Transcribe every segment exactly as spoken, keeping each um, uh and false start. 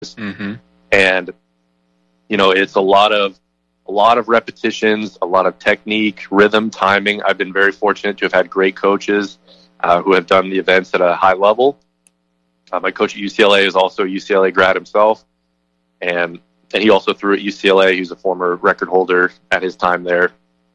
Mm-hmm. And, you know, it's a lot of, a lot of repetitions, a lot of technique, rhythm, timing. I've been very fortunate to have had great coaches uh, who have done the events at a high level. Uh, my coach at U C L A is also a U C L A grad himself. And, and he also threw at U C L A. He was a former record holder at his time there.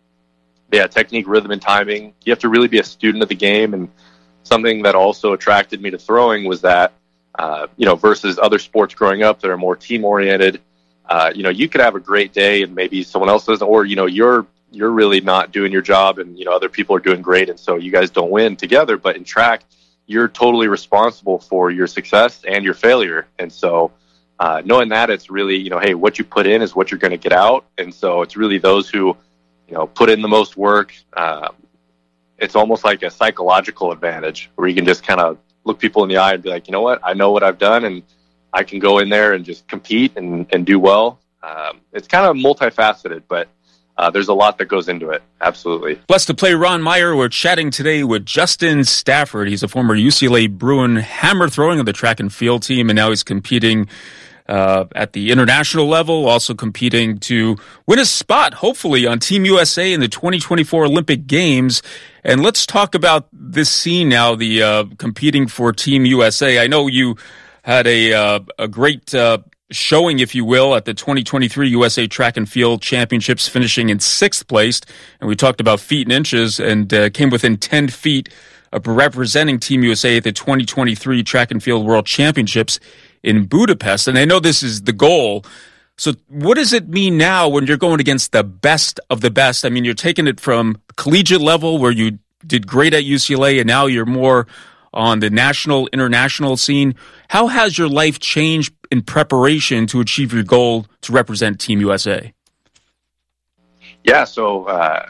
But yeah, technique, rhythm, and timing. You have to really be a student of the game. And something that also attracted me to throwing was that, uh, you know, versus other sports growing up that are more team-oriented, uh, you know, you could have a great day and maybe someone else doesn't, or, you know, you're you're really not doing your job and, you know, other people are doing great, and so you guys don't win together. But in track, you're totally responsible for your success and your failure. And so uh, knowing that, it's really, you know, hey, what you put in is what you're going to get out. And so it's really those who, you know, put in the most work. Uh, it's almost like a psychological advantage where you can just kind of look people in the eye and be like, you know what, I know what I've done and I can go in there and just compete and, and do well. Um, it's kind of multifaceted, but uh, there's a lot that goes into it. Absolutely. Blessed to play Ron Meyer. We're chatting today with Justin Stafford. He's a former U C L A Bruin hammer throwing of the track and field team, and now he's competing Uh, at the international level, also competing to win a spot, hopefully, on Team U S A in the twenty twenty-four Olympic Games. And let's talk about this scene now, the uh, competing for Team U S A. I know you had a uh, a great uh, showing, if you will, at the twenty twenty-three U S A Track and Field Championships, finishing in sixth place. And we talked about feet and inches, and uh, came within ten feet of representing Team U S A at the twenty twenty-three Track and Field World Championships in Budapest. And I know this is the goal. So what does it mean now when you're going against the best of the best? I mean, you're taking it from collegiate level where you did great at U C L A, and now you're more on the national, international scene. How has your life changed in preparation to achieve your goal to represent Team U S A? Yeah, so uh,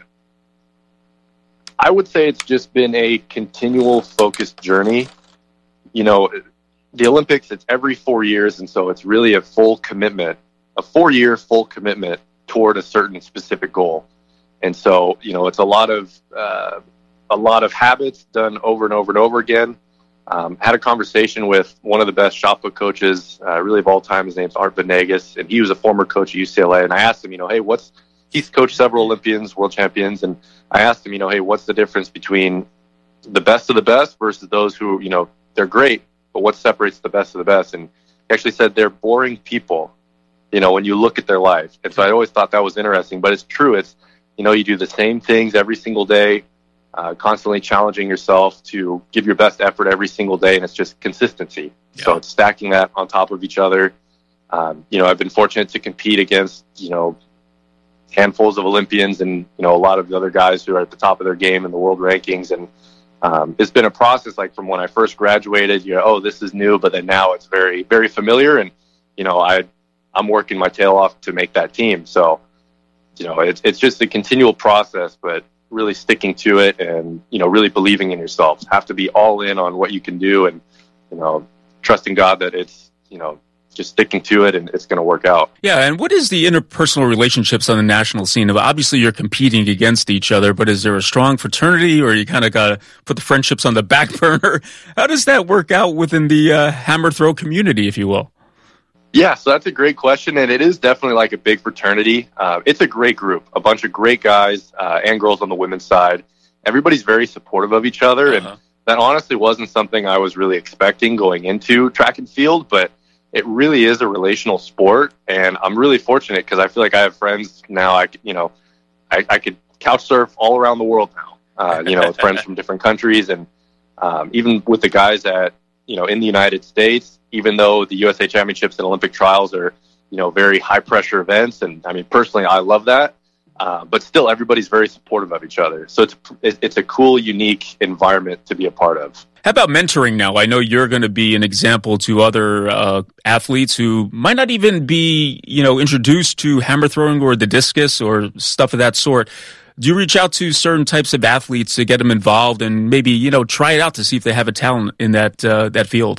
I would say it's just been a continual focused journey. You know, the Olympics, it's every four years, and so it's really a full commitment, a four-year full commitment toward a certain specific goal. And so, you know, it's a lot of uh, a lot of habits done over and over and over again. Um, had a conversation with one of the best shot put coaches, uh, really of all time. His name's Art Venegas, and he was a former coach at U C L A. And I asked him, you know, hey, what's he's coached several Olympians, world champions, and I asked him, you know, hey, what's the difference between the best of the best versus those who, you know, they're great, but what separates the best of the best? And he actually said they're boring people, you know, when you look at their life. And so I always thought that was interesting, but it's true. It's, you know, you do the same things every single day, uh, constantly challenging yourself to give your best effort every single day. And it's just consistency. Yeah. So it's stacking that on top of each other. Um, you know, I've been fortunate to compete against, you know, handfuls of Olympians and, you know, a lot of the other guys who are at the top of their game in the world rankings. And, Um, it's been a process, like from when I first graduated, you know, oh, this is new, but then now it's very, very familiar. And, you know, I, I'm working my tail off to make that team. So, you know, it's, it's just a continual process, but really sticking to it and, you know, really believing in yourself. Have to be all in on what you can do and, you know, trusting God that it's, you know, just sticking to it and it's going to work out. Yeah, and what is the interpersonal relationships on the national scene? Obviously, you're competing against each other, but is there a strong fraternity, or you kind of got to put the friendships on the back burner? How does that work out within the uh, hammer throw community, if you will? Yeah, so that's a great question, and it is definitely like a big fraternity. Uh, it's a great group, a bunch of great guys uh, and girls on the women's side. Everybody's very supportive of each other, uh-huh. and that honestly wasn't something I was really expecting going into track and field, but it really is a relational sport, and I'm really fortunate because I feel like I have friends now. I, you know, I, I could couch surf all around the world now. Uh, you know, with friends from different countries, and um, even with the guys that, you know, in the United States. Even though the U S A Championships and Olympic trials are, you know, very high pressure events, and I mean personally, I love that. Uh, but still, everybody's very supportive of each other. So it's it's a cool, unique environment to be a part of. How about mentoring now? I know you're going to be an example to other uh, athletes who might not even be, you know, introduced to hammer throwing or the discus or stuff of that sort. Do you reach out to certain types of athletes to get them involved and maybe, you know, try it out to see if they have a talent in that uh, that field?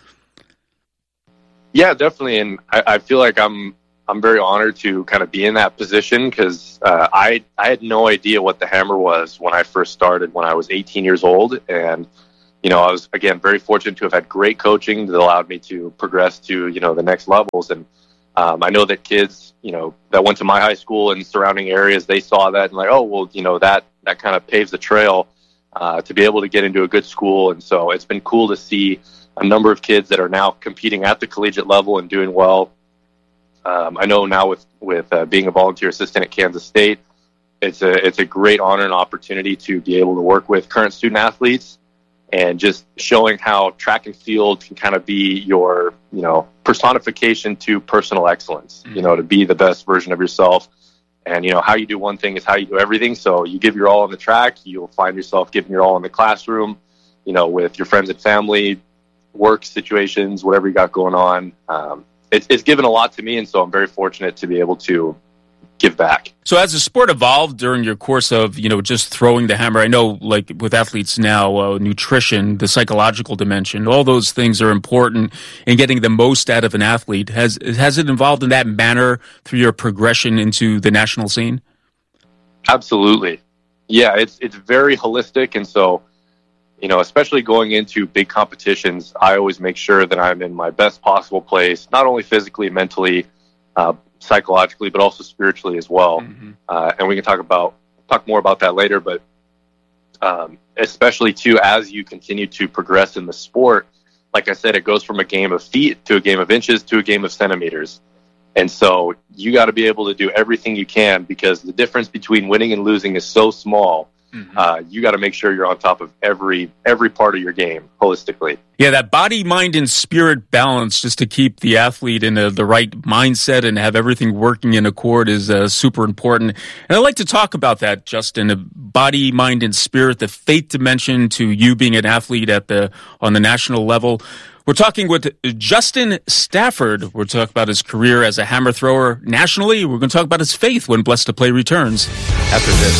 Yeah, definitely. And I, I feel like I'm I'm very honored to kind of be in that position because uh, I I had no idea what the hammer was when I first started when I was eighteen years old. And you know, I was, again, very fortunate to have had great coaching that allowed me to progress to, you know, the next levels. And um, I know that kids, you know, that went to my high school and surrounding areas, they saw that and like, oh, well, you know, that, that kind of paves the trail uh, to be able to get into a good school. And so it's been cool to see a number of kids that are now competing at the collegiate level and doing well. Um, I know now with, with uh, being a volunteer assistant at Kansas State, it's a, it's a great honor and opportunity to be able to work with current student athletes and just showing how track and field can kind of be your, you know, personification to personal excellence, mm-hmm. you know, to be the best version of yourself. And, you know, how you do one thing is how you do everything. So you give your all on the track, you'll find yourself giving your all in the classroom, you know, with your friends and family, work situations, whatever you got going on. Um, it's, it's given a lot to me. And so I'm very fortunate to be able to give back. So as the sport evolved during your course of, you know, just throwing the hammer, I know like with athletes now, uh, nutrition, the psychological dimension, all those things are important in getting the most out of an athlete. Has, has it evolved in that manner through your progression into the national scene? Absolutely. Yeah, it's, it's very holistic. And so, you know, especially going into big competitions, I always make sure that I'm in my best possible place, not only physically, mentally, uh, psychologically, but also spiritually as well. Mm-hmm. Uh, and we can talk about talk more about that later. But um, especially too, as you continue to progress in the sport, like I said, it goes from a game of feet to a game of inches to a game of centimeters. And so you got to be able to do everything you can because the difference between winning and losing is so small. Mm-hmm. Uh, you got to make sure you're on top of every every part of your game holistically. Yeah, that body, mind, and spirit balance just to keep the athlete in a, the right mindset and have everything working in accord is uh, super important. And I'd like to talk about that, Justin, the body, mind, and spirit, the faith dimension to you being an athlete at the on the national level. We're talking with Justin Stafford. We're talking about his career as a hammer thrower nationally. We're going to talk about his faith when Blessed to Play returns after this.